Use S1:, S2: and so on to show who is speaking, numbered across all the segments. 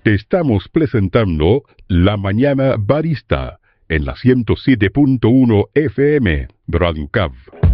S1: Te estamos presentando La Mañana Barista en la 107.1 FM, Radio Cav.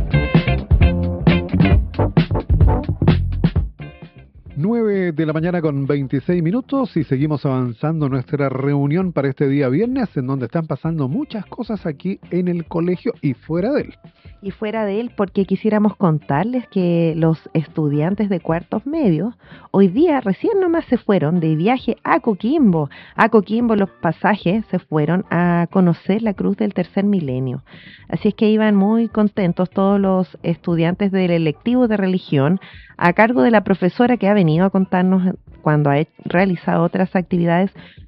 S2: 9 de la mañana con 26 minutos y seguimos avanzando nuestra reunión para este día viernes, en donde están pasando muchas cosas aquí en el colegio y fuera de él.
S3: Y fuera de él, porque quisiéramos contarles que los estudiantes de cuartos medios hoy día recién nomás se fueron de viaje a Coquimbo. A Coquimbo los pasajes se fueron a conocer la Cruz del Tercer Milenio. Así es que iban muy contentos todos los estudiantes del electivo de religión, a cargo de la profesora que ha venido a contarnos cuando ha realizado otras actividades,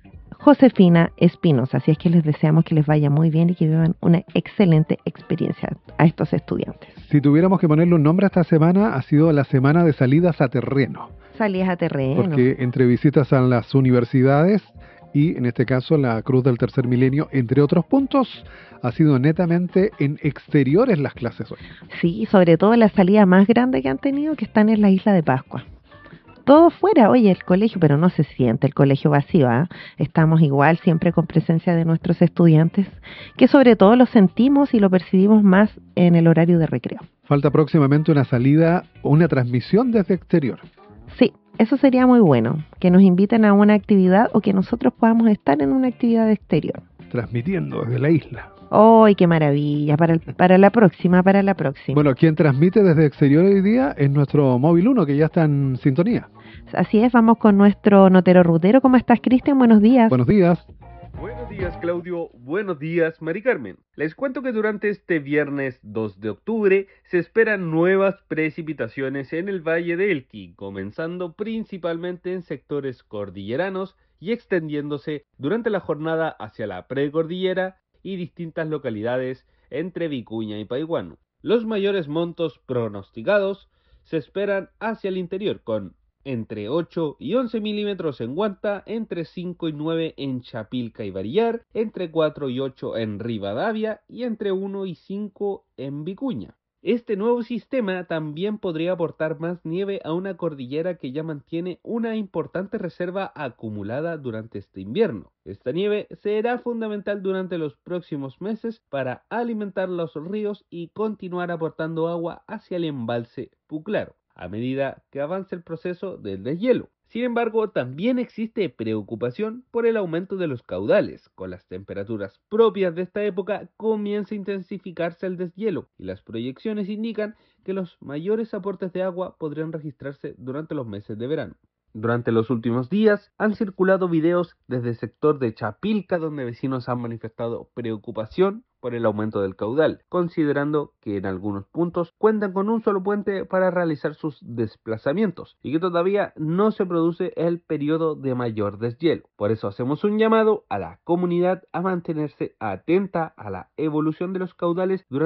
S3: Josefina Espinosa. Así es que les deseamos que les vaya muy bien y que vivan una excelente experiencia a estos estudiantes.
S2: Si tuviéramos que ponerle un nombre a esta semana, ha sido la semana de salidas a terreno.
S3: Salidas a terreno.
S2: Porque entre visitas a las universidades y, en este caso, la Cruz del Tercer Milenio, entre otros puntos, ha sido netamente en exteriores las clases hoy.
S3: Sí, sobre todo la salida más grande que han tenido, que están en la Isla de Pascua. Todo fuera, oye, el colegio, pero no se siente el colegio vacío, ¿eh? Estamos igual siempre con presencia de nuestros estudiantes, que sobre todo lo sentimos y lo percibimos más en el horario de recreo.
S2: Falta próximamente una salida o una transmisión desde exterior.
S3: Sí, eso sería muy bueno, que nos inviten a una actividad o que nosotros podamos estar en una actividad exterior.
S2: Transmitiendo desde la isla.
S3: ¡Ay, qué maravilla! Para la próxima.
S2: Bueno, quien transmite desde exterior hoy día es nuestro Móvil 1, que ya está en sintonía.
S3: Así es, vamos con nuestro notero rutero. ¿Cómo estás, Cristian? Buenos días.
S2: Buenos días.
S4: Buenos días, Claudio. Buenos días, Mari Carmen. Les cuento que durante este viernes 2 de octubre se esperan nuevas precipitaciones en el Valle de Elqui, comenzando principalmente en sectores cordilleranos y extendiéndose durante la jornada hacia la precordillera y distintas localidades entre Vicuña y Paihuano. Los mayores montos pronosticados se esperan hacia el interior, con entre 8 y 11 milímetros en Huanta, entre 5 y 9 en Chapilca y Varillar, entre 4 y 8 en Rivadavia y entre 1 y 5 en Vicuña. Este nuevo sistema también podría aportar más nieve a una cordillera que ya mantiene una importante reserva acumulada durante este invierno. Esta nieve será fundamental durante los próximos meses para alimentar los ríos y continuar aportando agua hacia el embalse Puclaro, a medida que avance el proceso del deshielo. Sin embargo, también existe preocupación por el aumento de los caudales. Con las temperaturas propias de esta época comienza a intensificarse el deshielo y las proyecciones indican que los mayores aportes de agua podrían registrarse durante los meses de verano. Durante los últimos días han circulado videos desde el sector de Chapilca donde vecinos han manifestado preocupación por el aumento del caudal, considerando que en algunos puntos cuentan con un solo puente para realizar sus desplazamientos y que todavía no se produce el periodo de mayor deshielo. Por eso hacemos un llamado a la comunidad a mantenerse atenta a la evolución de los caudales durante